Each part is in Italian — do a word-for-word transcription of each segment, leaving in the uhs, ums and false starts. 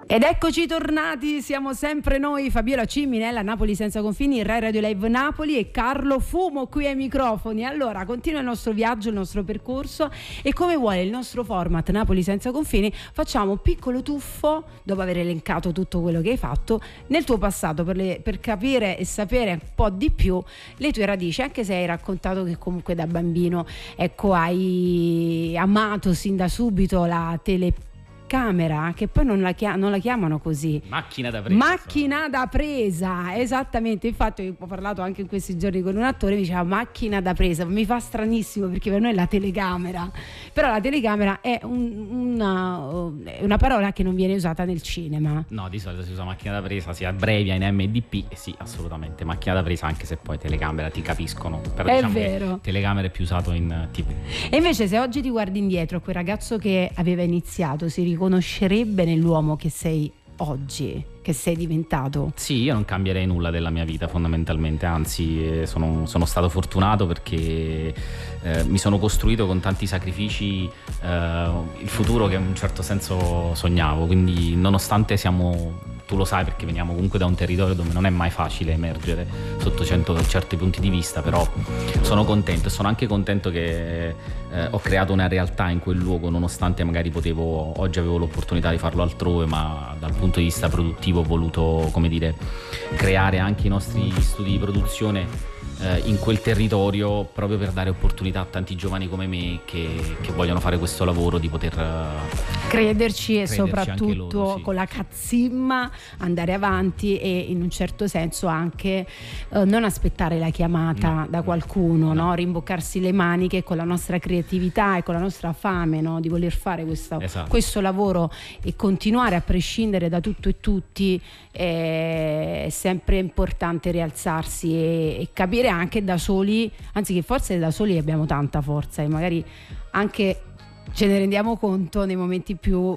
Ed eccoci tornati, siamo sempre noi, Fabiola Ciminella, Napoli senza confini, Rai Radio Live Napoli e Carlo Fumo qui ai microfoni. Allora, continua il nostro viaggio, il nostro percorso e come vuole il nostro format Napoli senza confini, facciamo un piccolo tuffo, dopo aver elencato tutto quello che hai fatto, nel tuo passato per, le, per capire e sapere un po' di più le tue radici, anche se hai raccontato che comunque da bambino, ecco, hai amato sin da subito la tele camera, che poi non la, chia- non la chiamano così, macchina da presa macchina da presa, esattamente. Infatti ho parlato anche in questi giorni con un attore, mi diceva macchina da presa, mi fa stranissimo perché per noi è la telecamera, però la telecamera è un, una, una parola che non viene usata nel cinema. No, di solito si usa macchina da presa, si abbrevia in M D P e sì, assolutamente macchina da presa, anche se poi telecamera ti capiscono, però è diciamo vero, che telecamera è più usato in tivù. E invece se oggi ti guardi indietro, quel ragazzo che aveva iniziato si riconoscerebbe nell'uomo che sei oggi, che sei diventato? Sì, io non cambierei nulla della mia vita fondamentalmente, anzi eh, sono, sono stato fortunato perché eh, mi sono costruito con tanti sacrifici eh, il futuro che in un certo senso sognavo, quindi nonostante siamo, tu lo sai perché veniamo comunque da un territorio dove non è mai facile emergere sotto cento, certi punti di vista, però sono contento e sono anche contento che eh, ho creato una realtà in quel luogo, nonostante magari potevo, oggi avevo l'opportunità di farlo altrove, ma dal punto di vista produttivo ho voluto, come dire, creare anche i nostri studi di produzione eh, in quel territorio proprio per dare opportunità a tanti giovani come me che, che vogliono fare questo lavoro di poter uh, crederci e crederci soprattutto loro, sì. con la cazzimma andare avanti e in un certo senso anche uh, non aspettare la chiamata no, da qualcuno, no. no? Rimboccarsi le maniche con la nostra creatività e con la nostra fame, no? Di voler fare questo, esatto. questo lavoro e continuare a prescindere da tutto e tutti. È sempre importante rialzarsi e, e capire anche da soli, anzi che forse da soli abbiamo tanta forza e magari anche ce ne rendiamo conto nei momenti più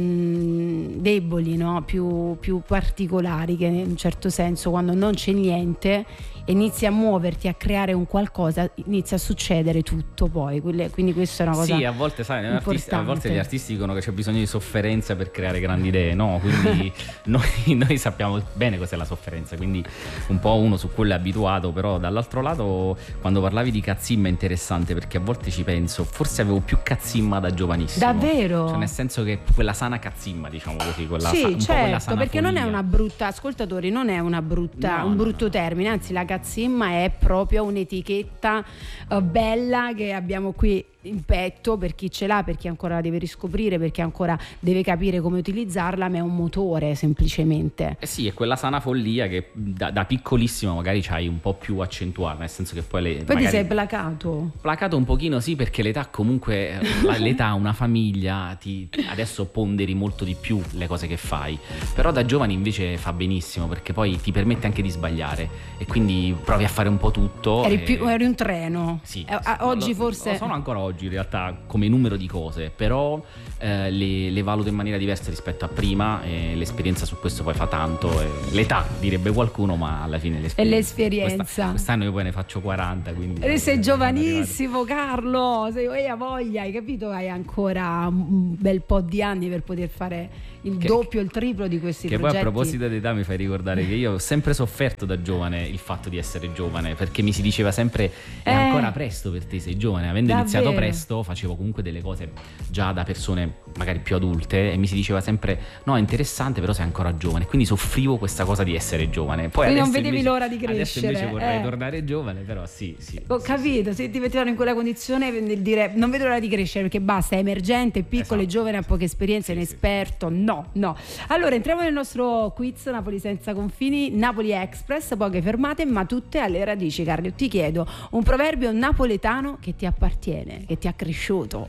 mh, deboli, no? più, più particolari, che in un certo senso quando non c'è niente inizi a muoverti, a creare un qualcosa, inizia a succedere tutto poi, quindi questa è una cosa sì, a volte sai, artisti, a volte gli artisti dicono che c'è bisogno di sofferenza per creare grandi idee, no? Quindi noi, noi sappiamo bene cos'è la sofferenza, quindi un po' uno su quello è abituato, però dall'altro lato quando parlavi di cazzimma è interessante perché a volte ci penso, forse avevo più cazzimma da giovanissimo. Davvero? Cioè nel senso che quella sana cazzimma, diciamo così, quella sì, sa, un certo, po' quella sana perché follia. non è una brutta, ascoltatori, non è una brutta, no, un no, brutto no. termine, anzi la cazzimma è proprio un'etichetta uh, bella che abbiamo qui in petto per chi ce l'ha, per chi ancora la deve riscoprire, per chi ancora deve capire come utilizzarla, ma è un motore semplicemente. Eh sì, è quella sana follia che da, da piccolissimo magari c'hai un po' più accentuata, nel senso che poi le, poi magari ti sei placato placato un pochino, sì, perché l'età comunque la, l'età, una famiglia, ti, adesso ponderi molto di più le cose che fai, però da giovane invece fa benissimo perché poi ti permette anche di sbagliare e quindi provi a fare un po' tutto. Eri, e... più, eri un treno. Sì, eh, sì, oggi lo, forse lo sono ancora oggi in realtà come numero di cose, però eh, le, le valuto in maniera diversa rispetto a prima e l'esperienza su questo poi fa tanto e l'età direbbe qualcuno, ma alla fine l'esperienza. E l'esperienza. Questa, quest'anno io poi ne faccio quaranta, quindi e sei giovanissimo, Carlo, sei, hai voglia, hai capito? Hai ancora un bel po' di anni per poter fare il che, doppio, il triplo di questi che progetti. Poi a proposito di età mi fai ricordare che io ho sempre sofferto da giovane il fatto di essere giovane, perché mi si diceva sempre è eh, ancora presto per te, sei giovane. Avendo davvero? iniziato presto facevo comunque delle cose già da persone magari più adulte e mi si diceva sempre no, è interessante però sei ancora giovane, quindi soffrivo questa cosa di essere giovane. Poi quindi non vedevi invece, l'ora di crescere. Adesso invece vorrei eh. tornare giovane, però sì, sì. Ho sì, capito, sì. se ti mettevano in quella condizione nel dire non vedo l'ora di crescere perché basta, è emergente, è piccolo, esatto. è giovane, ha poche esperienze, è sì, inesperto, sì. no, no. Allora entriamo nel nostro quiz Napoli senza confini, Napoli Express, poche fermate ma tutte alle radici. Carlo, ti chiedo un proverbio napoletano che ti appartiene, che ti ha cresciuto.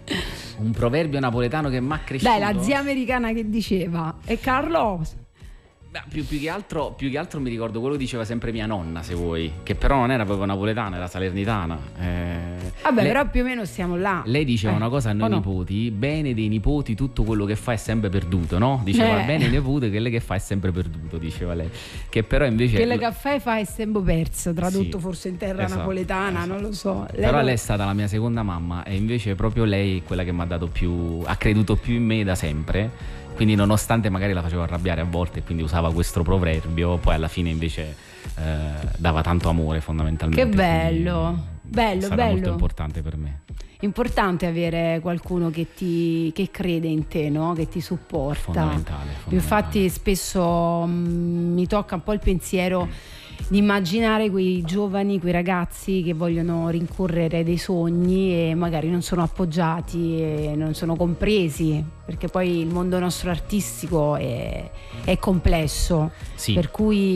Un proverbio napoletano che mi ha cresciuto? Dai, la zia americana che diceva. E Carlo? Beh, più, più, che altro, più che altro mi ricordo quello che diceva sempre mia nonna, se vuoi, che però non era proprio napoletana, era salernitana. Eh, Vabbè, lei, però più o meno siamo là. Lei diceva eh, una cosa a noi nipoti, no? Bene dei nipoti, tutto quello che fa è sempre perduto, no? Diceva, eh. bene i nipoti, quello che fa è sempre perduto, diceva lei. Che però invece... Quello che fai fa è sempre perso, tradotto sì, forse in terra esatto, napoletana, esatto. non lo so. Lei però lo... lei è stata la mia seconda mamma e invece proprio lei è quella che mi ha dato più, ha creduto più in me da sempre. quindi nonostante magari la facevo arrabbiare a volte e quindi usava questo proverbio, poi alla fine invece eh, dava tanto amore fondamentalmente. Che bello, bello, sarà bello. molto importante per me. Importante avere qualcuno che ti che crede in te, no? Che ti supporta. Fondamentale, fondamentale. Infatti spesso mh, mi tocca un po' il pensiero di immaginare quei giovani, quei ragazzi che vogliono rincorrere dei sogni e magari non sono appoggiati e non sono compresi, perché poi il mondo nostro artistico è, è complesso, sì. Per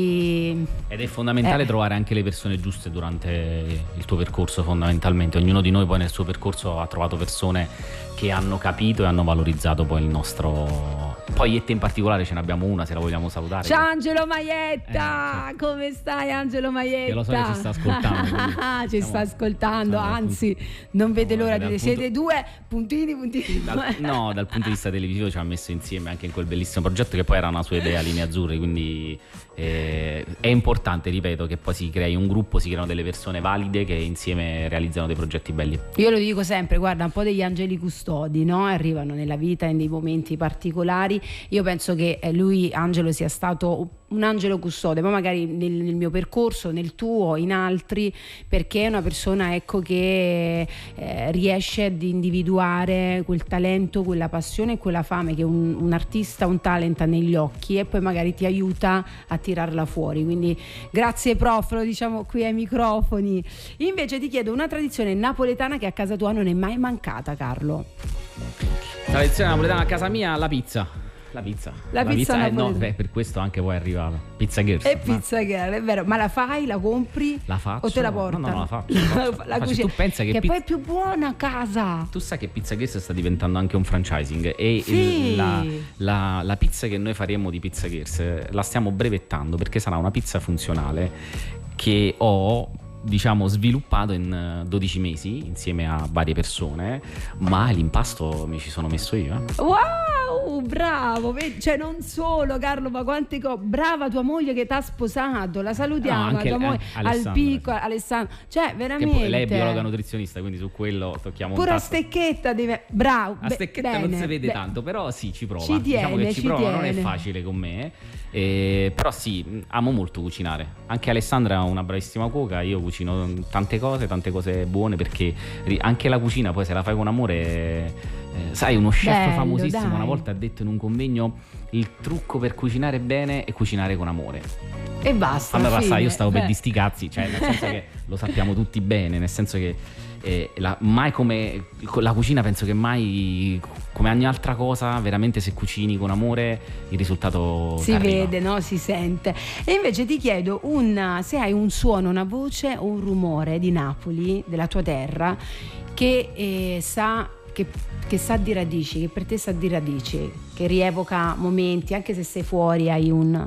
cui ed è fondamentale eh. trovare anche le persone giuste durante il tuo percorso, fondamentalmente ognuno di noi poi nel suo percorso ha trovato persone che hanno capito e hanno valorizzato poi il nostro. Poi e te in particolare ce ne abbiamo una, se la vogliamo salutare. Ciao Angelo Maietta, eh, come stai Angelo Maietta? Io lo so che ci sta ascoltando. Ci sta ascoltando, anzi non vede l'ora di dire punto... siete due puntini puntini. Dal, no, dal punto di vista televisivo ci ha messo insieme anche in quel bellissimo progetto che poi era una sua idea, Linee Azzurre, quindi eh, è importante, ripeto, che poi si crei un gruppo, si creano delle persone valide che insieme realizzano dei progetti belli. Io lo dico sempre, guarda, un po' degli angeli custodi, no? Arrivano nella vita in dei momenti particolari. Io penso che lui, Angelo, sia stato un angelo custode, ma magari nel, nel mio percorso, nel tuo, in altri, perché è una persona, ecco, che eh, riesce ad individuare quel talento, quella passione e quella fame che un, un artista, un talent ha negli occhi e poi magari ti aiuta a tirarla fuori. Quindi grazie prof, lo diciamo qui ai microfoni. Invece ti chiedo una tradizione napoletana che a casa tua non è mai mancata, Carlo. Tradizione napoletana a casa mia, la pizza. La pizza. La, la pizza, pizza eh, no, beh, per questo anche poi è arrivata. Pizza Girls. E Pizza Girl, è vero. Ma la fai, la compri? La faccio. O te la porta? No, no, no, la faccio. La, faccio. la faccio. Tu pensa che, che pizza... poi è più buona a casa. Tu sai che Pizza Girls sta diventando anche un franchising e sì. il, la, la, la pizza che noi faremo di Pizza Girls la stiamo brevettando perché sarà una pizza funzionale che ho, diciamo, sviluppato in dodici mesi insieme a varie persone, ma l'impasto mi ci sono messo io. Eh. Wow, bravo, cioè non solo Carlo, ma quante cose. Brava tua moglie che ti ha sposato, la salutiamo, no, anche tua moglie, eh, al piccolo Alessandro, cioè veramente. Che lei è biologa nutrizionista, quindi su quello tocchiamo pure un a stecchetta deve... bravo. A stecchetta bene, non si vede beh. tanto, però sì, ci prova. Ci tiene, diciamo che ci, ci prova, tiene. Non è facile con me. Eh, però sì, amo molto cucinare. Anche Alessandra è una bravissima cuoca, io cucino tante cose, tante cose buone, perché anche la cucina poi se la fai con amore, eh, sai, uno chef Bello, famosissimo dai. una volta ha detto in un convegno: il trucco per cucinare bene è cucinare con amore. E basta. Allora basta, io stavo Beh. per di sti cazzi, cioè nel senso che lo sappiamo tutti bene, nel senso che eh, la, mai come la cucina, penso che mai come ogni altra cosa, veramente se cucini con amore il risultato si arriva. vede, no? Si sente. E invece ti chiedo un, se hai un suono, una voce o un rumore di Napoli, della tua terra, che eh, sa che, che sa di radici, che per te sa di radici, che rievoca momenti, anche se sei fuori hai un...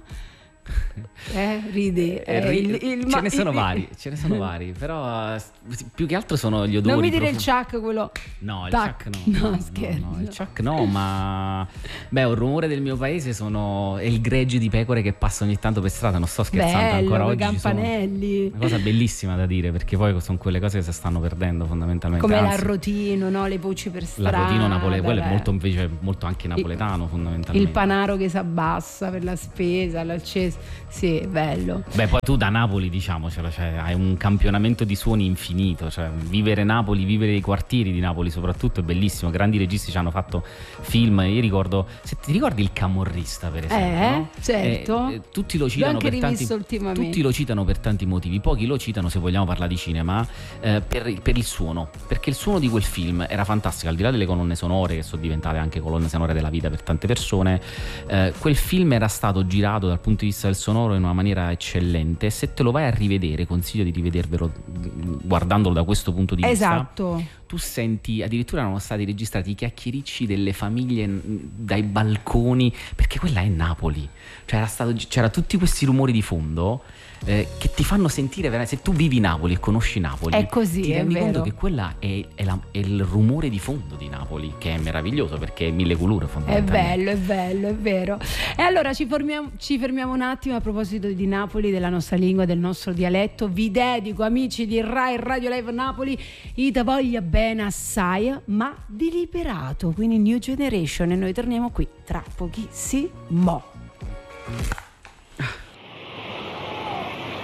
Eh, ridi, eh, Eh, il, il, ce ma- ne sono il- vari, ce ne sono vari, però eh, più che altro sono gli odori. Non mi dire il profondi. chuck, quello. No, il Tac. chuck no. No, no, scherzo. no, il chuck no, ma beh, un rumore del mio paese sono è il gregge di pecore che passa ogni tanto per strada, non sto scherzando, Bello, ancora quei oggi ci sono. campanelli. Una cosa bellissima da dire, perché poi sono quelle cose che si stanno perdendo fondamentalmente. Come Anzi, l'arrotino, no? Le voci per strada. l'arrotino napoletano, quello è beh. molto invece molto anche napoletano fondamentalmente. Il panaro che si abbassa per la spesa, l'acceso. Sì, bello. Beh, poi tu da Napoli, diciamocelo, cioè, hai un campionamento di suoni infinito, cioè vivere Napoli, vivere i quartieri di Napoli soprattutto è bellissimo. Grandi registi ci hanno fatto film, io ricordo, se ti ricordi Il Camorrista per esempio, Eh, no? certo. Eh, eh, tutti lo L'ho citano anche per tanti, rivisto ultimamente. tutti lo citano per tanti motivi, pochi lo citano, se vogliamo parlare di cinema, eh, per, per il suono, perché il suono di quel film era fantastico, al di là delle colonne sonore che sono diventate anche colonne sonore della vita per tante persone. Eh, quel film era stato girato dal punto di vista del sonoro in una maniera eccellente. Se te lo vai a rivedere, consiglio di rivedervelo guardandolo da questo punto di Esatto. vista. Tu senti, addirittura erano stati registrati i chiacchiericci delle famiglie dai balconi, perché quella è Napoli, cioè era stato, c'era tutti questi rumori di fondo eh, che ti fanno sentire veramente, se tu vivi Napoli e conosci Napoli, È così, ti è rendi vero. conto che quella è, è, la, è il rumore di fondo di Napoli, che è meraviglioso perché è mille colore È fondamentalmente. bello, è bello, è vero. E allora ci fermiamo, ci fermiamo un attimo a proposito di Napoli, della nostra lingua, del nostro dialetto. Vi dedico, amici di Rai Radio Live Napoli, Ita voglia bene. bene assai, ma deliberato, quindi New Generation, e noi torniamo qui tra pochissimo.